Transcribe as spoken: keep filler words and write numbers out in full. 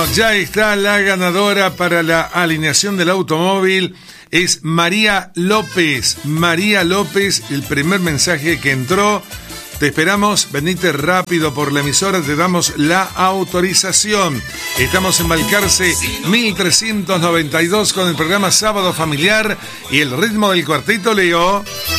Ya está la ganadora para la alineación del automóvil. Es María López. María López, el primer mensaje que entró. Te esperamos, venite rápido por la emisora, te damos la autorización. Estamos en Balcarce mil trescientos noventa y dos con el programa Sábado Familiar y el ritmo del cuarteto, Leo.